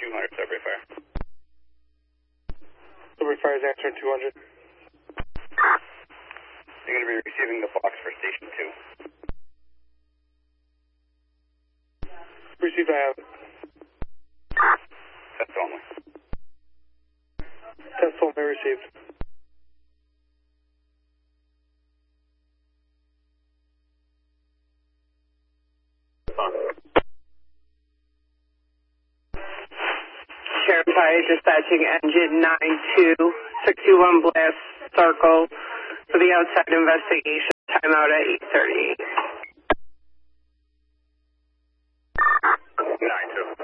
200, Subway Fire. Subway Fire is answering 200. You're going to be receiving the box for Station 2. Received, I have it. Test only. Test only received. Sheriff Fire dispatching engine 9261 Blast Circle for the outside investigation. Timeout at 8:38. 92.